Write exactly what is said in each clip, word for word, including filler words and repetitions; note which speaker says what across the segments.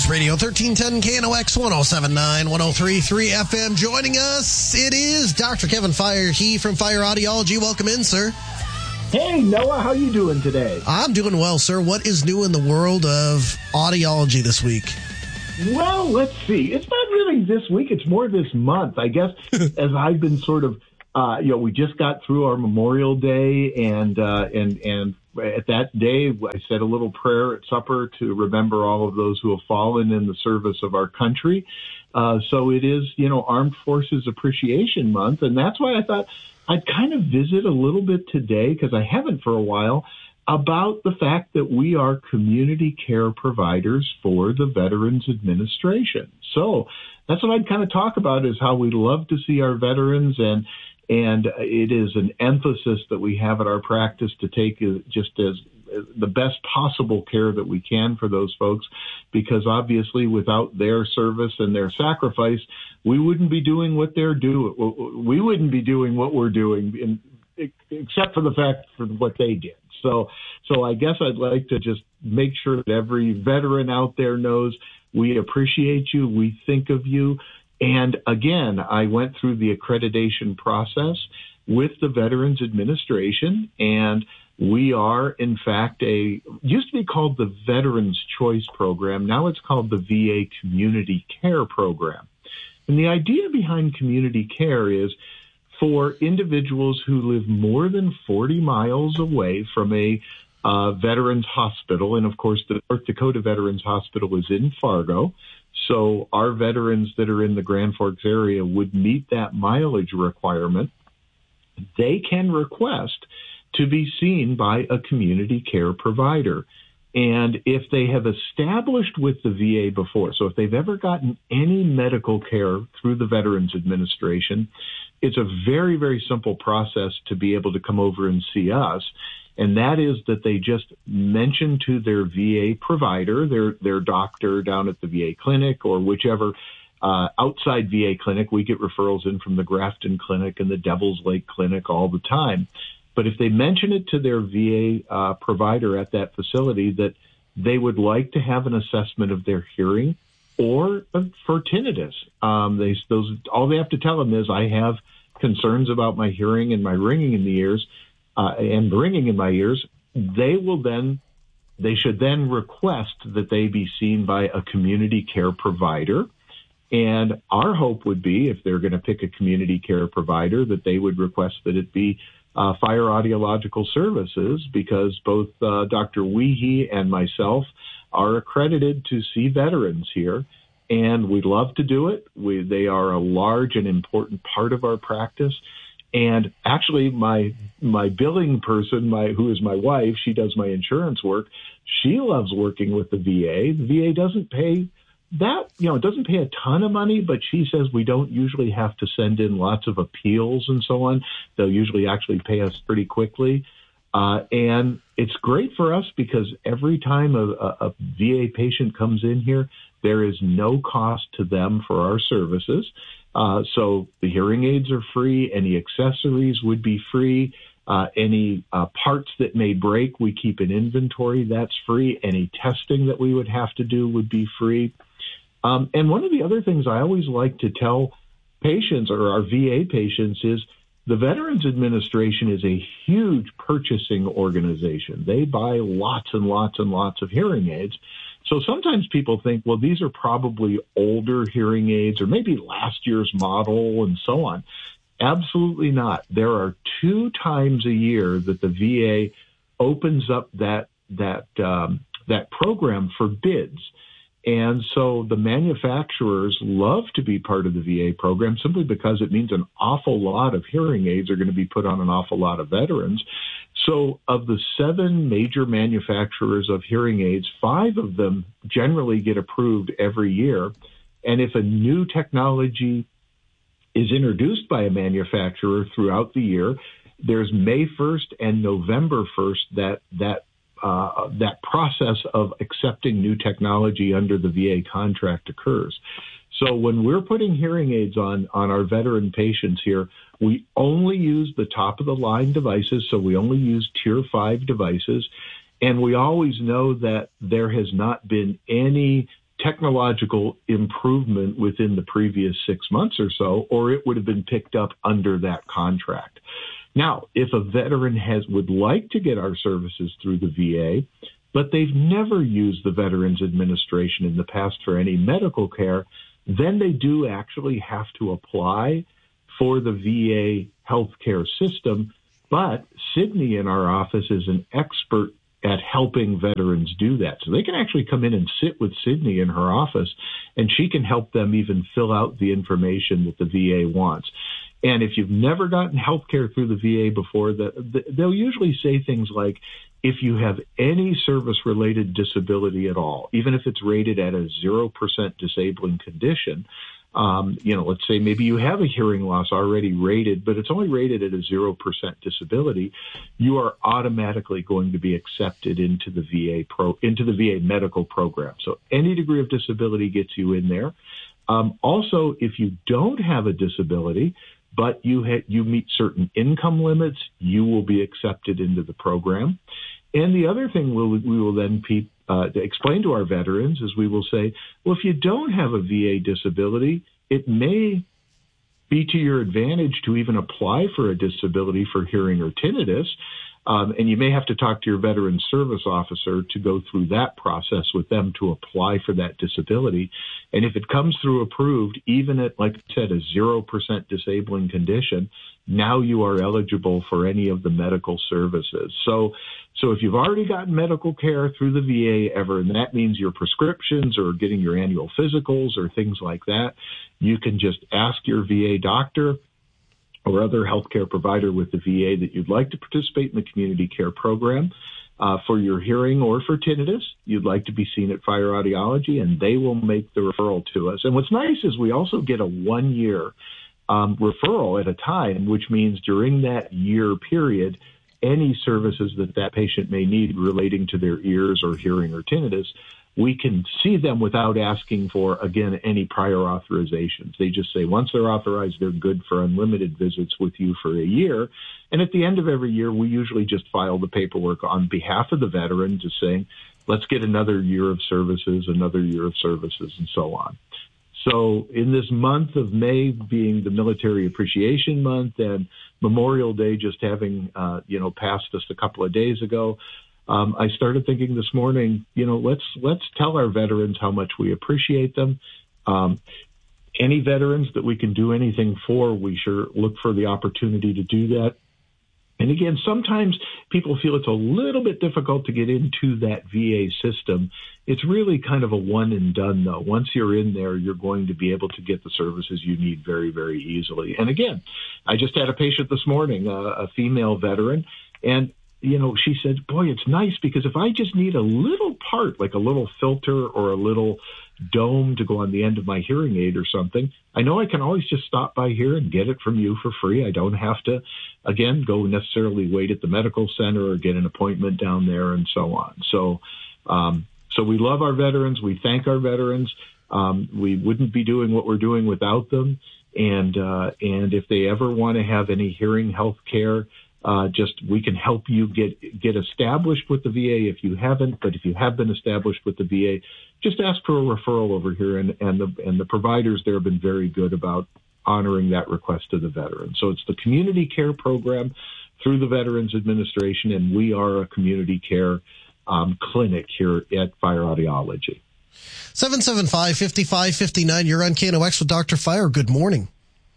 Speaker 1: Radio, thirteen ten K N O X, one oh seven point nine, one oh three point three F M. Joining us, it is Doctor Kevin Fire, he from Fire Audiology. Welcome in, sir.
Speaker 2: Hey, Noah, how you doing today?
Speaker 1: I'm doing well, sir. What is new in the world of audiology this week?
Speaker 2: Well, let's see. It's not really this week. It's more this month. I guess as I've been sort of, uh, you know, we just got through our Memorial Day, and uh, and and at that day, I said a little prayer at supper to remember all of those who have fallen in the service of our country. Uh, so it is, you know, Armed Forces Appreciation Month, and that's why I thought I'd kind of visit a little bit today, because I haven't for a while, about the fact that we are community care providers for the Veterans Administration. So that's what I'd kind of talk about, is how we love to see our veterans, and and it is an emphasis that we have at our practice to take just as the best possible care that we can for those folks, because obviously without their service and their sacrifice, we wouldn't be doing what they're doing. We wouldn't be doing what we're doing, in, except for the fact for what they did. So, so I guess I'd like to just make sure that every veteran out there knows we appreciate you, we think of you. And again, I went through the accreditation process with the Veterans Administration, and we are, in fact, a used to be called the Veterans Choice Program. Now it's called the V A Community Care Program. And the idea behind community care is for individuals who live more than forty miles away from a uh, veterans hospital. And of course, the North Dakota Veterans Hospital is in Fargo. So our veterans that are in the Grand Forks area would meet that mileage requirement. They can request to be seen by a community care provider. And if they have established with the V A before, so if they've ever gotten any medical care through the Veterans Administration, it's a very, very simple process to be able to come over and see us. And that is that they just mention to their V A provider, their their doctor down at the V A clinic or whichever uh, outside V A clinic. We get referrals in from the Grafton Clinic and the Devil's Lake Clinic all the time. But if they mention it to their V A uh, provider at that facility that they would like to have an assessment of their hearing or uh, for tinnitus, um, they those all they have to tell them is, I have concerns about my hearing and my ringing in the ears uh, and ringing in my ears. They will then they should then request that they be seen by a community care provider. And our hope would be, if they're going to pick a community care provider, that they would request that it be Uh, Fire Audiological Services, because both uh, Doctor Weehee and myself are accredited to see veterans here, and we'd love to do it. We, they are a large and important part of our practice. And actually, my my billing person, my who is my wife, she does my insurance work. She loves working with the V A. The V A doesn't pay that, you know, it doesn't pay a ton of money, but she says we don't usually have to send in lots of appeals and so on. They'll usually actually pay us pretty quickly. Uh, and it's great for us because every time a, a, a V A patient comes in here, there is no cost to them for our services. Uh, so the hearing aids are free. Any accessories would be free. Uh, any uh, parts that may break, we keep an inventory. That's free. Any testing that we would have to do would be free. Um, and one of the other things I always like to tell patients or our V A patients is the Veterans Administration is a huge purchasing organization. They buy lots and lots and lots of hearing aids. So sometimes people think, well, these are probably older hearing aids or maybe last year's model and so on. Absolutely not. There are two times a year that the V A opens up that that um, that program for bids. And so the manufacturers love to be part of the V A program simply because it means an awful lot of hearing aids are going to be put on an awful lot of veterans. So of the seven major manufacturers of hearing aids, five of them generally get approved every year. And if a new technology is introduced by a manufacturer throughout the year, there's May first and November first that that Uh, that process of accepting new technology under the V A contract occurs. So when we're putting hearing aids on, on our veteran patients here, we only use the top of the line devices. So we only use tier five devices. And we always know that there has not been any technological improvement within the previous six months or so, or it would have been picked up under that contract. Now, if a veteran has would like to get our services through the V A, but they've never used the Veterans Administration in the past for any medical care, then they do actually have to apply for the V A healthcare system. But Sydney in our office is an expert at helping veterans do that. So they can actually come in and sit with Sydney in her office, and she can help them even fill out the information that the V A wants. And if you've never gotten health care through the V A before, the, the, they'll usually say things like, if you have any service-related disability at all, even if it's rated at a zero percent disabling condition, um, you know, let's say maybe you have a hearing loss already rated, but it's only rated at a zero percent disability, you are automatically going to be accepted into the V A pro, into the V A medical program. So any degree of disability gets you in there. Um, also, if you don't have a disability, but you ha- you meet certain income limits, you will be accepted into the program. And the other thing we'll, we will then pe- uh, explain to our veterans is we will say, well, if you don't have a V A disability, it may be to your advantage to even apply for a disability for hearing or tinnitus. Um, and you may have to talk to your veteran service officer to go through that process with them to apply for that disability. And if it comes through approved, even at, like I said, a zero percent disabling condition, now you are eligible for any of the medical services. So, so if you've already gotten medical care through the V A ever, and that means your prescriptions or getting your annual physicals or things like that, you can just ask your V A doctor or other healthcare provider with the V A that you'd like to participate in the community care program uh, for your hearing or for tinnitus. You'd like to be seen at Fire Audiology, and they will make the referral to us. And what's nice is we also get a one-year um, referral at a time, which means during that year period, any services that that patient may need relating to their ears or hearing or tinnitus, we can see them without asking for, again, any prior authorizations. They just say once they're authorized, they're good for unlimited visits with you for a year. And at the end of every year, we usually just file the paperwork on behalf of the veteran to say, let's get another year of services, another year of services, and so on. So in this month of May being the Military Appreciation Month and Memorial Day just having, uh, you know, passed us a couple of days ago, Um, I started thinking this morning, you know, let's let's tell our veterans how much we appreciate them. Um, any veterans that we can do anything for, we sure look for the opportunity to do that. And again, sometimes people feel it's a little bit difficult to get into that V A system. It's really kind of a one and done, though. Once you're in there, you're going to be able to get the services you need very, very easily. And again, I just had a patient this morning, uh, a female veteran, and you know, she said, boy, it's nice because if I just need a little part, like a little filter or a little dome to go on the end of my hearing aid or something, I know I can always just stop by here and get it from you for free. I don't have to, again, go necessarily wait at the medical center or get an appointment down there and so on. So, um, so we love our veterans. We thank our veterans. Um, we wouldn't be doing what we're doing without them. And, uh, and if they ever want to have any hearing health care, Uh, just we can help you get get established with the V A if you haven't, but if you have been established with the V A, just ask for a referral over here, and, and the and the providers there have been very good about honoring that request to the veteran. So it's the community care program through the Veterans Administration, and we are a community care um, clinic here at Fire Audiology.
Speaker 1: seven seven five, five five five nine, you're on K N O X with Doctor Fire. Good morning.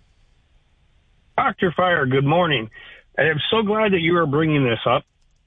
Speaker 3: Doctor Fire, good morning. I am so glad that you are bringing this up.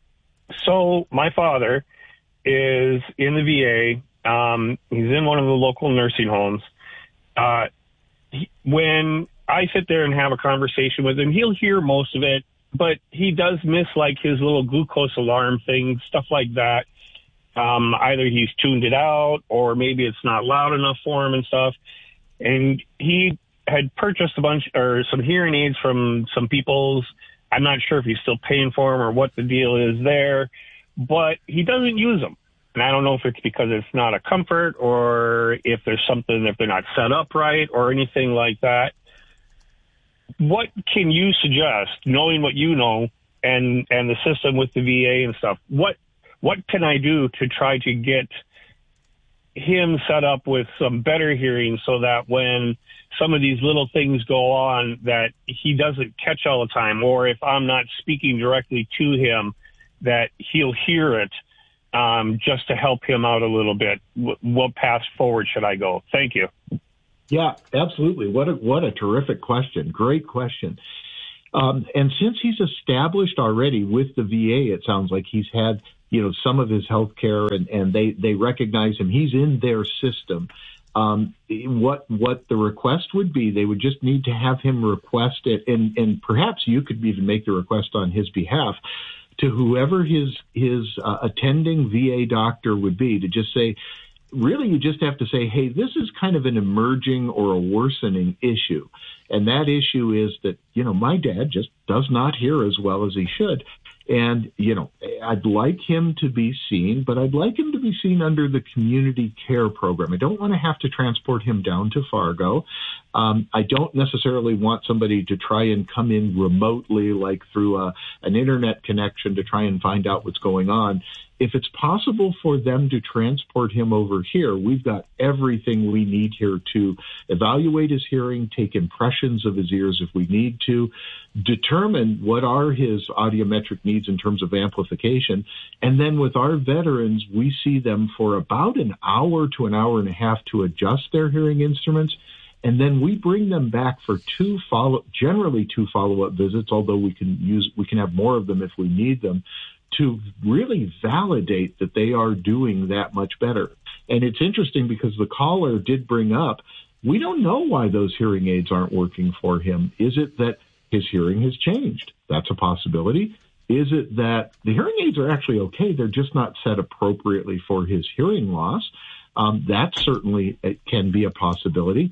Speaker 3: So my father is in the V A. Um, he's in one of the local nursing homes. Uh, he, when I sit there and have a conversation with him, he'll hear most of it, but he does miss like his little glucose alarm thing, stuff like that. Um, either he's tuned it out or maybe it's not loud enough for him and stuff. And he had purchased a bunch or some hearing aids from some people's. I'm not sure if he's still paying for them or what the deal is there, but he doesn't use them. And I don't know if it's because it's not a comfort or if there's something, if they're not set up right or anything like that. What can you suggest, knowing what you know and, and the system with the V A and stuff, what, what can I do to try to get him set up with some better hearing so that when some of these little things go on that he doesn't catch all the time, or if I'm not speaking directly to him, that he'll hear it, um, just to help him out a little bit. What path forward should I go? Thank you.
Speaker 2: Yeah, absolutely. What a, what a terrific question. Great question. Um, and since he's established already with the V A, it sounds like he's had, you know, some of his health care and, and they, they recognize him. He's in their system. Um, what what the request would be, they would just need to have him request it, and, and perhaps you could even make the request on his behalf to whoever his his uh, attending V A doctor would be, to just say, really, you just have to say, hey, this is kind of an emerging or a worsening issue. And that issue is that, you know, my dad just does not hear as well as he should. And, you know, I'd like him to be seen, but I'd like him to be seen under the community care program. I don't want to have to transport him down to Fargo. Um, I don't necessarily want somebody to try and come in remotely, like through a, an internet connection, to try and find out what's going on. If it's possible for them to transport him over here, we've got everything we need here to evaluate his hearing, take impressions of his ears if we need to, determine what are his audiometric needs in terms of amplification. And then with our veterans, we see them for about an hour to an hour and a half to adjust their hearing instruments. And then we bring them back for two follow, generally two follow-up visits, although we can use, we can have more of them if we need them, to really validate that they are doing that much better. And it's interesting because the caller did bring up, we don't know why those hearing aids aren't working for him. Is it that his hearing has changed? That's a possibility. Is it that the hearing aids are actually okay, they're just not set appropriately for his hearing loss? Um, that certainly can be a possibility.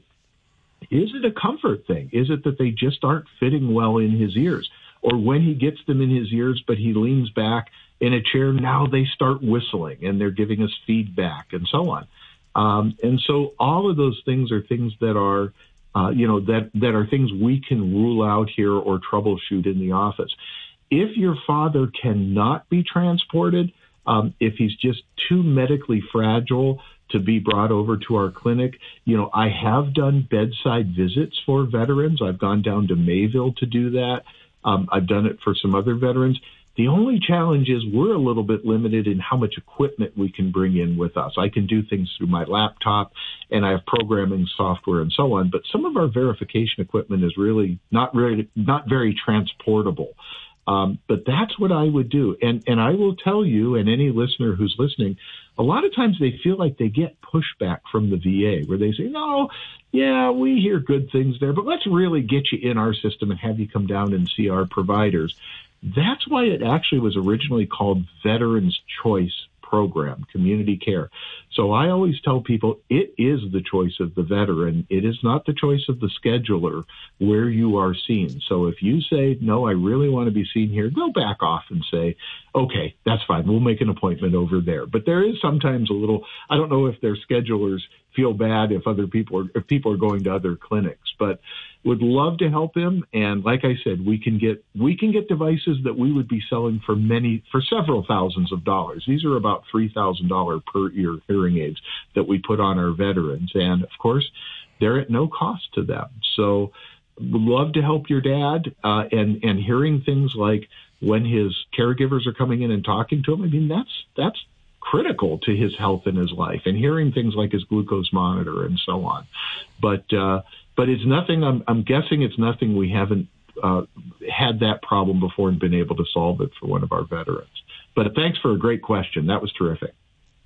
Speaker 2: Is it a comfort thing? Is it that they just aren't fitting well in his ears? Or when he gets them in his ears, but he leans back in a chair, now they start whistling and they're giving us feedback and so on. Um, and so all of those things are things that are, uh, you know, that, that are things we can rule out here or troubleshoot in the office. If your father cannot be transported, um, if he's just too medically fragile to be brought over to our clinic, you know, I have done bedside visits for veterans. I've gone down to Mayville to do that. Um, I've done it for some other veterans. The only challenge is we're a little bit limited in how much equipment we can bring in with us. I can do things through my laptop, and I have programming software and so on, but some of our verification equipment is really not very, not very transportable. Um, but that's what I would do. And, and I will tell you, and any listener who's listening, a lot of times they feel like they get pushback from the V A where they say, no, yeah, we hear good things there, but let's really get you in our system and have you come down and see our providers. That's why it actually was originally called Veterans Choice Program, community care. So I always tell people it is the choice of the veteran. It is not the choice of the scheduler where you are seen. So if you say, no, I really want to be seen here, go back off and say, okay, that's fine. We'll make an appointment over there. But there is sometimes a little, I don't know if their schedulers feel bad if other people are, if people are going to other clinics, but would love to help him. And like I said, we can get, we can get devices that we would be selling for many, for several thousands of dollars. These are about three thousand dollars per ear hearing aids that we put on our veterans. And of course, they're at no cost to them. So would love to help your dad, uh, and, and hearing things like when his caregivers are coming in and talking to him. I mean, that's, that's critical to his health and his life, and hearing things like his glucose monitor and so on. But, uh, but it's nothing, I'm, I'm guessing it's nothing we haven't, uh, had that problem before and been able to solve it for one of our veterans. But thanks for a great question. That was terrific.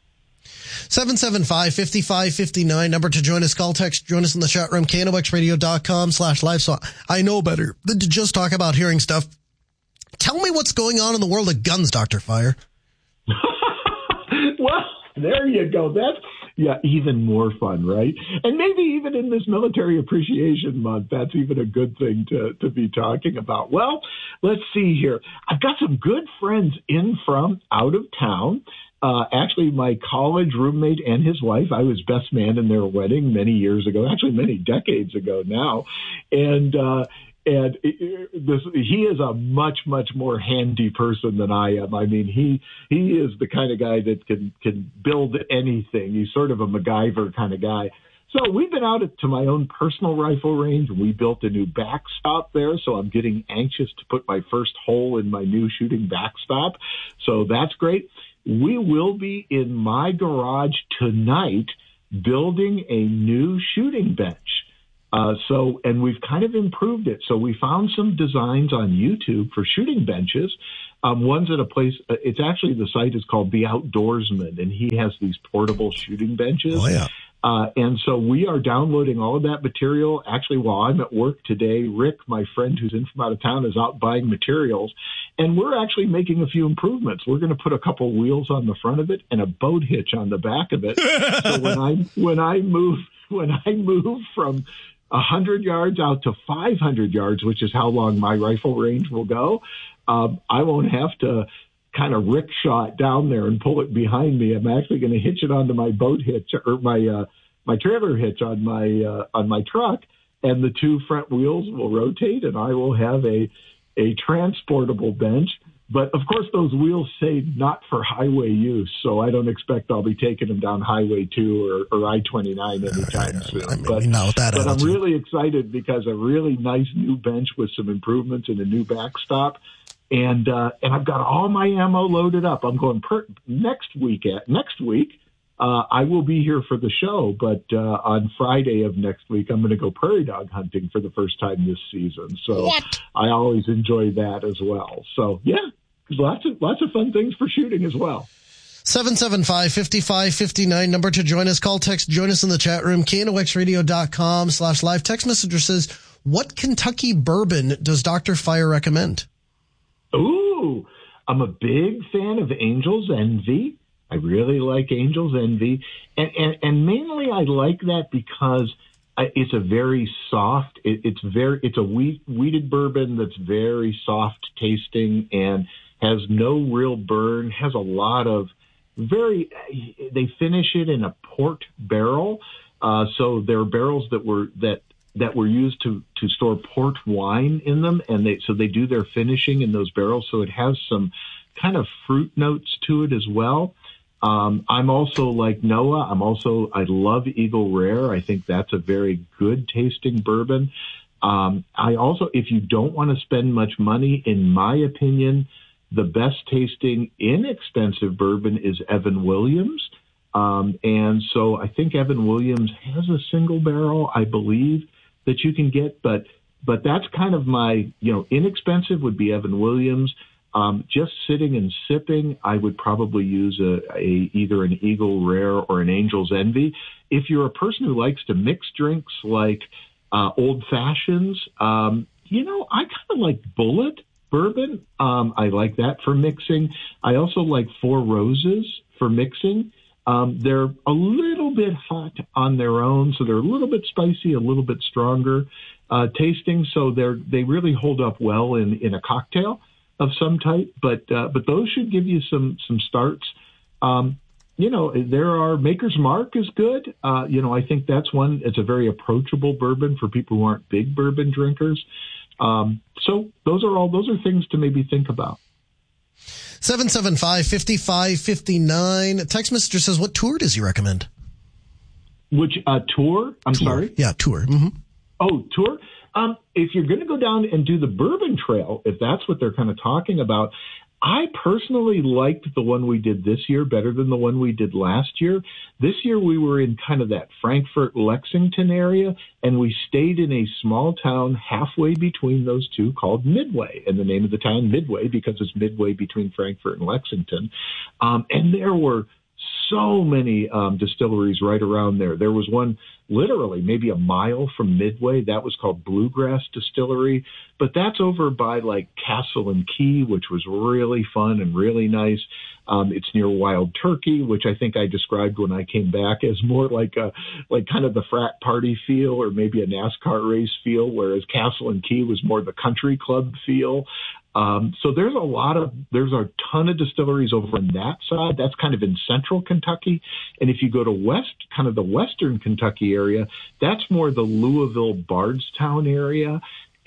Speaker 1: seven seven five, five five five nine, number to join us. Call, text, join us in the chat room, K N O X radio dot com slash live. So I know better than to just talk about hearing stuff. Tell me what's going on in the world of guns, Doctor Fire.
Speaker 2: Well, there you go. That's, yeah, even more fun, right? And maybe even in this Military Appreciation Month, that's even a good thing to, to be talking about. Well, let's see here. I've got some good friends in from out of town. Uh, actually, my college roommate and his wife, I was best man in their wedding many years ago, actually many decades ago now. And, uh, and it, this, he is a much, much more handy person than I am. I mean, he he is the kind of guy that can, can build anything. He's sort of a MacGyver kind of guy. So we've been out to my own personal rifle range. We built a new backstop there, so I'm getting anxious to put my first hole in my new shooting backstop. So that's great. We will be in my garage tonight building a new shooting bench. Uh, so, and we've kind of improved it. So we found some designs on YouTube for shooting benches. Um, one's at a place, uh, it's actually, the site is called The Outdoorsman, and he has these portable shooting benches.
Speaker 1: Oh, yeah.
Speaker 2: Uh, and so we are downloading all of that material. Actually, while I'm at work today, Rick, my friend who's in from out of town, is out buying materials. And we're actually making a few improvements. We're going to put a couple wheels on the front of it and a boat hitch on the back of it. So when I, when I move, when I move from one hundred yards out to five hundred yards, which is how long my rifle range will go, um, I won't have to kind of rickshaw it down there and pull it behind me. I'm actually going to hitch it onto my boat hitch or my uh, my trailer hitch on my uh, on my truck, and the two front wheels will rotate, and I will have a a transportable bench. But of course, those wheels say not for highway use, so I don't expect I'll be taking them down Highway two or, or I twenty-nine anytime soon.
Speaker 1: I mean,
Speaker 2: but
Speaker 1: not with that
Speaker 2: but I'm
Speaker 1: attitude.
Speaker 2: really excited because a really nice new bench with some improvements and a new backstop. And uh, and I've got all my ammo loaded up. I'm going per- next week. At, next week, uh, I will be here for the show, but uh, on Friday of next week, I'm going to go prairie dog hunting for the first time this season. So
Speaker 1: What?
Speaker 2: I always enjoy that as well. So yeah, lots of lots of fun things for shooting as well.
Speaker 1: seven seven five, five five five nine, number to join us. Call, text, join us in the chat room. K N O X radio dot com slash live. Text messenger says, what Kentucky bourbon does Doctor Fire recommend?
Speaker 2: Ooh, I'm a big fan of Angel's Envy. I really like Angel's Envy. And, and, and mainly I like that because it's a very soft, it, it's very, it's a wheat, wheated bourbon that's very soft tasting and has no real burn, has a lot of very, they finish it in a port barrel. Uh, so there are barrels that were, that, that were used to, to store port wine in them. And they, so they do their finishing in those barrels. So it has some kind of fruit notes to it as well. Um, I'm also like Noah. I'm also, I love Eagle Rare. I think that's a very good tasting bourbon. Um, I also, if you don't want to spend much money, in my opinion, the best tasting inexpensive bourbon is Evan Williams. Um, and so I think Evan Williams has a single barrel, I believe, that you can get, but, but that's kind of my, you know, inexpensive would be Evan Williams. Um, just sitting and sipping, I would probably use a, a either an Eagle Rare or an Angel's Envy. If you're a person who likes to mix drinks like uh, old fashions, um, you know, I kind of like Bullet bourbon. Um, I like that for mixing. I also like Four Roses for mixing. Um, they're a little bit hot on their own, so they're a little bit spicy, a little bit stronger uh, tasting. So they're they really hold up well in, in a cocktail of some type. But uh, but those should give you some some starts. Um, you know, there are Maker's Mark is good. Uh, you know, I think that's one. It's a very approachable bourbon for people who aren't big bourbon drinkers. Um, so those are all those are things to maybe think about.
Speaker 1: seven seven five, five five five nine. Text messenger says, what tour does he recommend?
Speaker 2: Which uh, tour? I'm
Speaker 1: tour.
Speaker 2: sorry?
Speaker 1: Yeah, tour. Mm-hmm.
Speaker 2: Oh, tour? Um, if you're going to go down and do the Bourbon Trail, if that's what they're kind of talking about, I personally liked the one we did this year better than the one we did last year. This year we were in kind of that Frankfort, Lexington area, and we stayed in a small town halfway between those two called Midway. And the name of the town, Midway, because it's midway between Frankfort and Lexington. Um, and there were so many um, distilleries right around there. There was one literally maybe a mile from Midway. That was called Bluegrass Distillery. But that's over by like Castle and Key, which was really fun and really nice. Um, it's near Wild Turkey, which I think I described when I came back as more like a, like kind of the frat party feel or maybe a NASCAR race feel, whereas Castle and Key was more the country club feel. Um, so there's a lot of, there's a ton of distilleries over on that side. That's kind of in central Kentucky. And if you go to west, kind of the western Kentucky area, that's more the Louisville, Bardstown area. And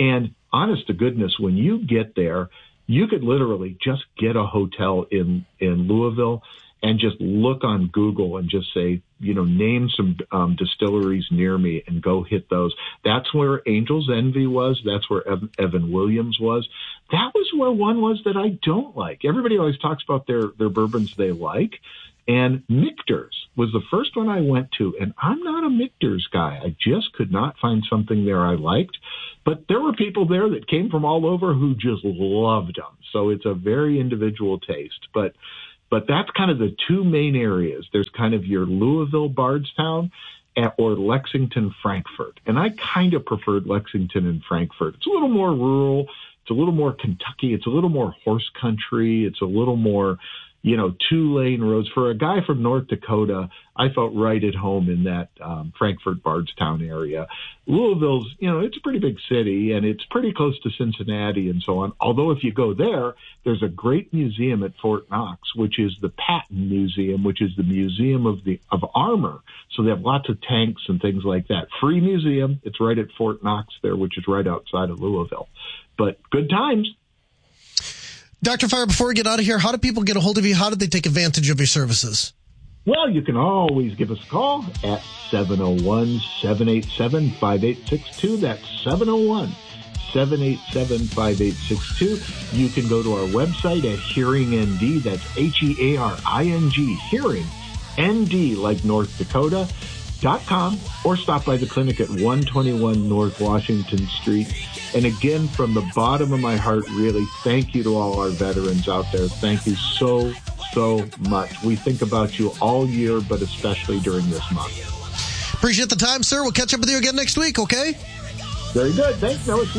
Speaker 2: honest to goodness, when you get there, you could literally just get a hotel in, in Louisville and just look on Google and just say, you know, name some um, distilleries near me and go hit those. That's where Angel's Envy was. That's where Ev- Evan Williams was. That was where one was that I don't like. Everybody always talks about their, their bourbons they like. And Michter's was the first one I went to. And I'm not a Michter's guy. I just could not find something there I liked. But there were people there that came from all over who just loved them. So it's a very individual taste. But But that's kind of the two main areas. There's kind of your Louisville, Bardstown, or Lexington, Frankfort. And I kind of preferred Lexington and Frankfort. It's a little more rural. It's a little more Kentucky. It's a little more horse country. It's a little more, you know, two-lane roads. For a guy from North Dakota, I felt right at home in that um, Frankfort, Bardstown area. Louisville's, you know, it's a pretty big city, and it's pretty close to Cincinnati and so on. Although if you go there, there's a great museum at Fort Knox, which is the Patton Museum, which is the museum of the of armor. So they have lots of tanks and things like that. Free museum. It's right at Fort Knox there, which is right outside of Louisville. But good times.
Speaker 1: Doctor Fire, before we get out of here, how do people get a hold of you? How do they take advantage of your services?
Speaker 2: Well, you can always give us a call at seven oh one, seven eight seven, five eight six two. That's seven oh one, seven eight seven, five eight six two. You can go to our website at Hearing N D. That's H E A R I N G, Hearing N D, like North Dakota, dot com, or stop by the clinic at one twenty-one North Washington Street. And again, from the bottom of my heart, really, thank you to all our veterans out there. Thank you so, so much. We think about you all year, but especially during this month.
Speaker 1: Appreciate the time, sir. We'll catch up with you again next week, okay?
Speaker 2: Very good. Thanks, Noah.